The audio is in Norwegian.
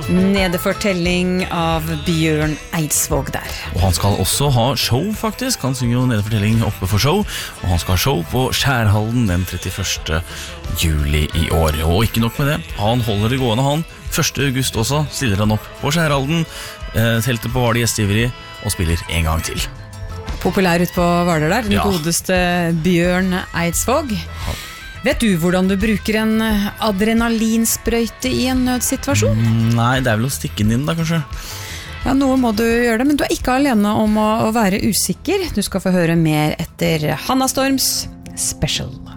Nederfortelling av Bjørn Eidsvåg der. Og han skal også ha show faktisk. Han synger jo Nederfortelling oppe for show. Og han skal ha show på Skjærhalden den 31. juli i år. Og ikke nok med det, han holder det gående han. 1. august også stiller han opp på Skjærhalden. Teltet på Hvaler gjestgiveri og spiller en gang til. Populær ut på Hvaler der, den godeste Bjørn Eidsvåg. Vet du hvordan du bruker en adrenalinsprøyte i en nødsituasjon? Nei, det vel å stikke den inn da, kanskje. Ja, noe må du gjøre det, men du ikke alene om å være usikker. Du skal få høre mer etter Hanna Storms Special.